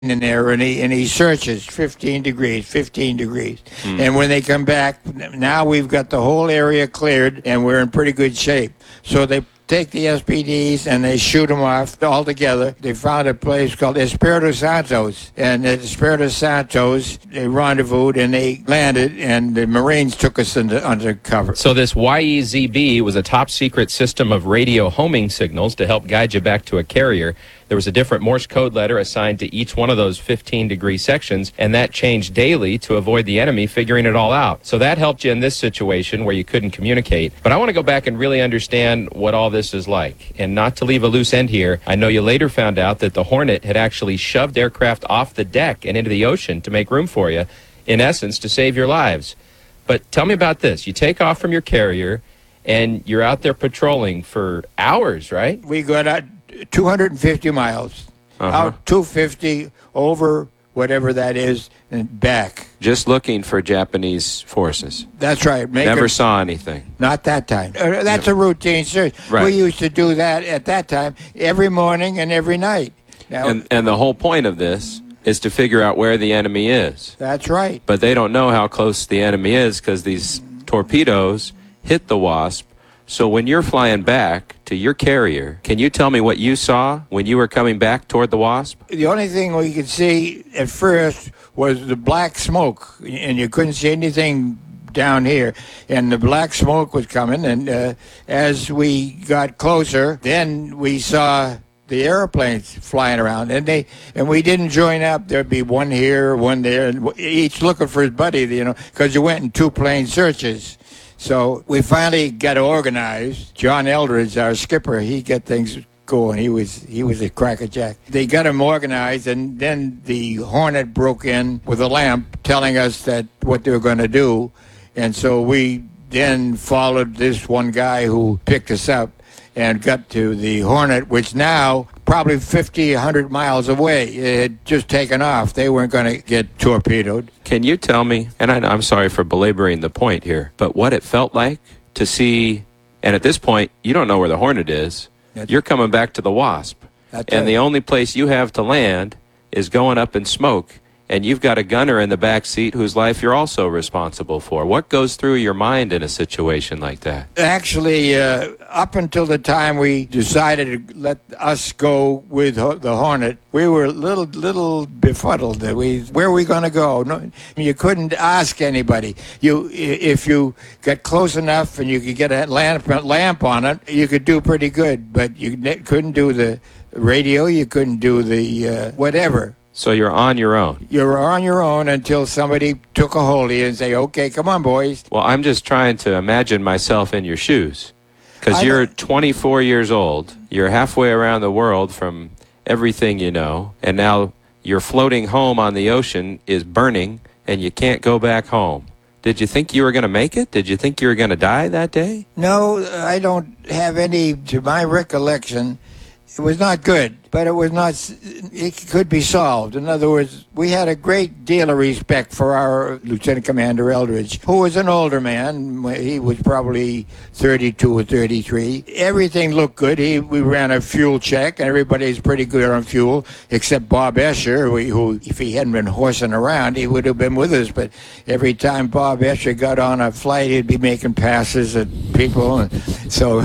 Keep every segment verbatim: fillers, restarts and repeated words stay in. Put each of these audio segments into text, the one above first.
in there, and he and he searches fifteen degrees, fifteen degrees. Mm. And when they come back, now we've got the whole area cleared, and we're in pretty good shape. So they take the S P Ds and they shoot them off all together. They found a place called Espiritu Santos, and at Espiritu Santos they rendezvoused and they landed, and the Marines took us into undercover. So this Y E Z B was a top-secret system of radio homing signals to help guide you back to a carrier. There was a different Morse code letter assigned to each one of those fifteen-degree sections, and that changed daily to avoid the enemy figuring it all out. So that helped you in this situation where you couldn't communicate. But I want to go back and really understand what all this is like. And not to leave a loose end here, I know you later found out that the Hornet had actually shoved aircraft off the deck and into the ocean to make room for you, in essence, to save your lives. But tell me about this. You take off from your carrier, and you're out there patrolling for hours, right? We got out two hundred fifty miles, Uh-huh. out two hundred fifty, over whatever that is, and back. Just looking for Japanese forces. That's right. Make Never a- saw anything. Not that time. Uh, that's a routine search. Right. We used to do that at that time every morning and every night. Now, And, and the whole point of this is to figure out where the enemy is. that's right. But they don't know how close the enemy is because these torpedoes hit the Wasp. So when you're flying back to your carrier, can you tell me what you saw when you were coming back toward the Wasp? The only thing we could see at first was the black smoke, and you couldn't see anything down here. And the black smoke was coming, and uh, as we got closer, then we saw the airplanes flying around, and they and we didn't join up. There'd be one here, one there, and each looking for his buddy, you know, because you went in two plane searches. So we finally got organized. John Eldridge, our skipper, he got things going. He was he was a crackerjack. They got him organized, and then the Hornet broke in with a lamp, telling us that what they were going to do, and so we then followed this one guy who picked us up and got to the Hornet, which now probably fifty, one hundred miles away. It had just taken off. They weren't going to get torpedoed. Can you tell me, and I, I'm sorry for belaboring the point here, but what it felt like to see, and at this point, you don't know where the Hornet is. That's- You're coming back to the Wasp. That's And right. the only place you have to land is going up in smoke. And you've got a gunner in the back seat whose life you're also responsible for. What goes through your mind in a situation like that? Actually, uh, up until the time we decided to let us go with Ho- the Hornet, we were a little, little befuddled. That we, where are we going to go? No, you couldn't ask anybody. You, i- if you got close enough and you could get a lamp, lamp on it, you could do pretty good. But you ne- couldn't do the radio. You couldn't do the uh, whatever. So you're on your own. You're on your own until somebody took a hold of you and say, "Okay, come on, boys." Well, I'm just trying to imagine myself in your shoes. Because I you're don't- twenty-four years old, you're halfway around the world from everything you know, and now your floating home on the ocean is burning, and you can't go back home. Did you think you were going to make it? Did you think you were going to die that day? No, I don't have any, to my recollection. It was not good, but it was not, it could be solved. In other words, we had a great deal of respect for our Lieutenant Commander Eldridge, who was an older man. He was probably thirty-two or thirty-three. Everything looked good. He, we ran a fuel check, and everybody's pretty good on fuel, except Bob Escher, who, who, if he hadn't been horsing around, he would have been with us. But every time Bob Escher got on a flight, he'd be making passes at people. And so...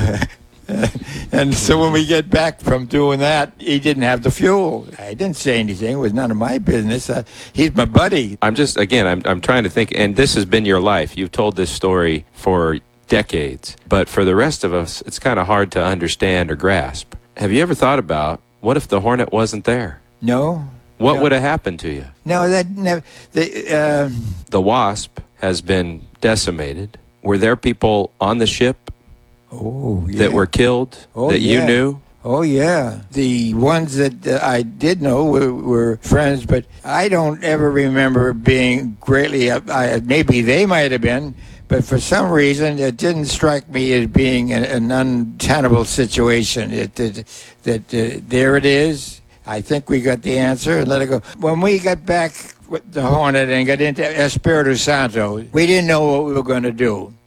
and so when we get back from doing that, he didn't have the fuel. I didn't say anything. It was none of my business. Uh, he's my buddy. I'm just, again, I'm, I'm trying to think, and this has been your life. You've told this story for decades. But for the rest of us, it's kind of hard to understand or grasp. Have you ever thought about, what if the Hornet wasn't there? No. What no. would have happened to you? No, that never. The, uh, The Wasp has been decimated. Were there people on the ship oh, yeah. that were killed Oh, that you yeah. knew? Oh, yeah. The ones that uh, I did know were, were friends, but I don't ever remember being greatly, up, I, maybe they might have been, but for some reason it didn't strike me as being an, an untenable situation. It, it, that uh, there it is. I think we got the answer, and let it go. When we got back with the Hornet and got into Espiritu Santo, we didn't know what we were going to do.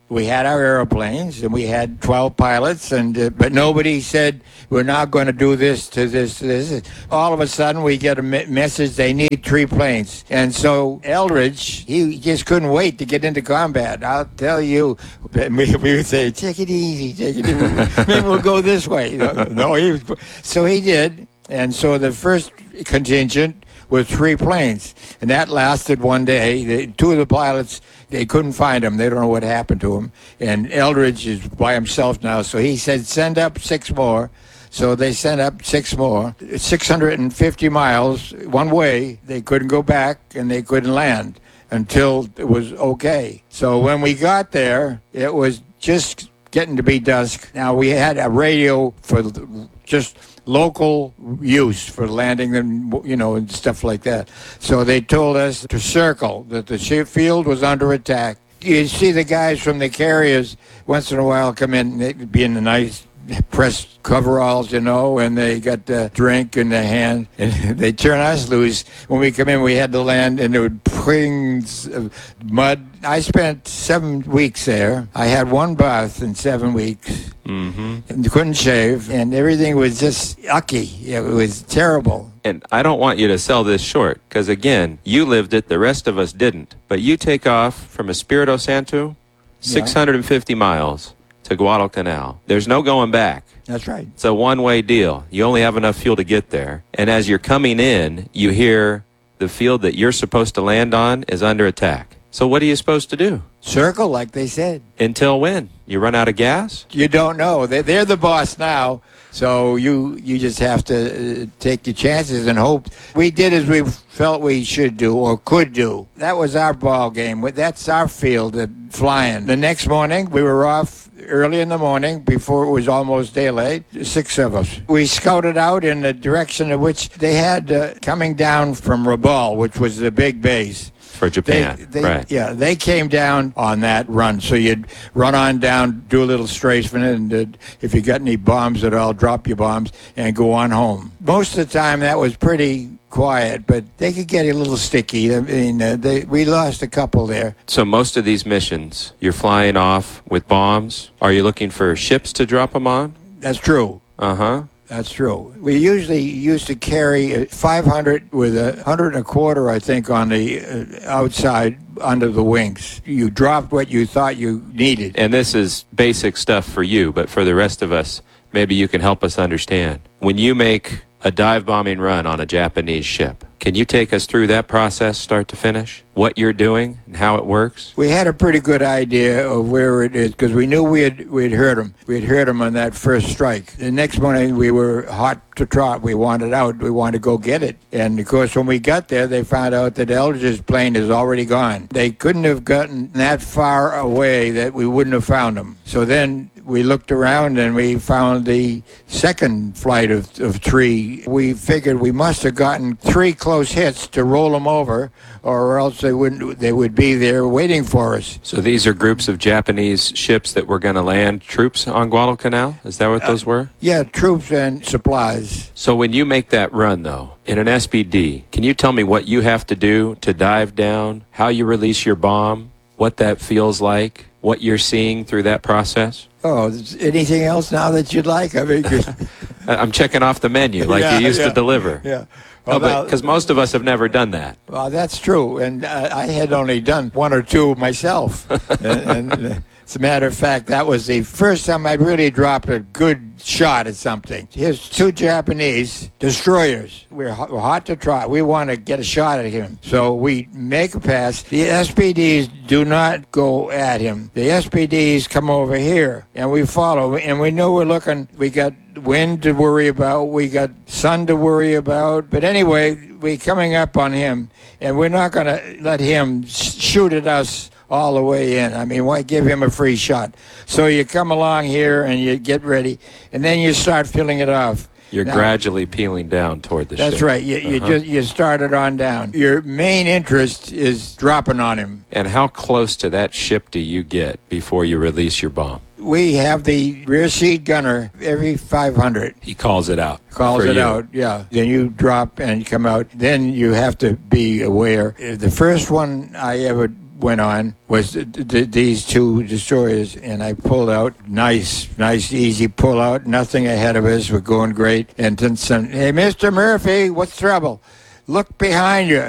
We had our airplanes, and we had twelve pilots, and uh, but nobody said, we're not going to do this to this, to this. All of a sudden, we get a me- message they need three planes. And so Eldridge, he just couldn't wait to get into combat. I'll tell you, we would say, take it easy, take it easy. Maybe we'll go this way. No, he was, so he did. And so the first contingent with three planes, and that lasted one day. The, two of the pilots, they couldn't find him. They don't know what happened to him. And Eldridge is by himself now, so he said, send up six more. So they sent up six more, six hundred fifty miles one way. They couldn't go back, and they couldn't land until it was okay. So when we got there, it was just getting to be dusk. Now, we had a radio for just local use for landing and, you know, and stuff like that. So they told us to circle, that the ship field was under attack. You see the guys from the carriers once in a while come in, they'd be in the nice press coveralls, you know, and they got the drink in their hand, and they turn us loose. When we come in, we had to land, and there were springs of mud. I spent seven weeks there. I had one bath in seven weeks, Mm-hmm. and couldn't shave, and everything was just yucky. It was terrible. And I don't want you to sell this short, because again, you lived it, the rest of us didn't. But you take off from Espiritu Santo, six hundred fifty miles to Guadalcanal. There's no going back. That's right. It's a one-way deal. You only have enough fuel to get there. And as you're coming in, you hear the field that you're supposed to land on is under attack. So what are you supposed to do? Circle, like they said. Until when? You run out of gas? You don't know. They, they're the boss now, so you you just have to uh, take your chances and hope. We did as we felt we should do or could do. That was our ball game. That's our field, uh, flying. The next morning, we were off early in the morning before it was almost daylight, six of us. We scouted out in the direction of which they had uh, coming down from Rabaul, which was the big base. For Japan, They, they, right. Yeah, they came down on that run. So you'd run on down, do a little strafing, and uh, if you got any bombs at all, drop your bombs and go on home. Most of the time, that was pretty quiet, but they could get a little sticky. I mean, uh, they, we lost a couple there. So most of these missions, you're flying off with bombs. Are you looking for ships to drop them on? That's true. Uh-huh. That's true. We usually used to carry five hundred with a hundred and a quarter, I think, on the uh, outside under the wings. You dropped what you thought you needed. And this is basic stuff for you, but for the rest of us, maybe you can help us understand. When you make a dive bombing run on a Japanese ship, can you take us through that process, start to finish? What you're doing and how it works? We had a pretty good idea of where it is because we knew we had we'd heard them. We had heard them on that first strike. The next morning we were hot to trot. We wanted out. We wanted to go get it. And of course, when we got there, they found out that Eldridge's plane is already gone. They couldn't have gotten that far away that we wouldn't have found them. So then we looked around and we found the second flight of, of three. We figured we must have gotten three close hits to roll them over, or else they wouldn't. They would be there waiting for us. So these are groups of Japanese ships that were going to land troops on Guadalcanal? Is that what those were? Yeah, troops and supplies. So when you make that run, though, in an S P D, can you tell me what you have to do to dive down, how you release your bomb, what that feels like, what you're seeing through that process? Oh, is anything else now that you'd like? I mean, 'cause- I'm checking off the menu like Yeah, you used yeah, to deliver. yeah. Oh, Well, now- because most of us have never done that. Well, that's true, and uh, I had only done one or two myself. and, and uh, as a matter of fact, that was the first time I really dropped a good shot at something. Here's two Japanese destroyers. We're hot, we're hot to trot. We want to get a shot at him. So we make a pass. The S P Ds do not go at him. The S P Ds come over here, and we follow, and we know we're looking. We got wind to worry about. We got sun to worry about. But anyway, we're coming up on him, and we're not going to let him sh- shoot at us all the way in. I mean, why give him a free shot? So you come along here, and you get ready, and then you start filling it off. You're Now, gradually peeling down toward the That's ship. right. You, you Uh-huh. just you start it on down. Your main interest is dropping on him. And how close to that ship do you get before you release your bomb? We have the rear seat gunner every five hundred. He calls it out. Calls for it you. out, yeah. Then you drop and you come out. Then you have to be aware. The first one I ever went on was th- th- these two destroyers, and I pulled out. Nice, nice, easy pull out. Nothing ahead of us. We're going great. And then some, hey, Mister Murphy, what's trouble? Look behind you.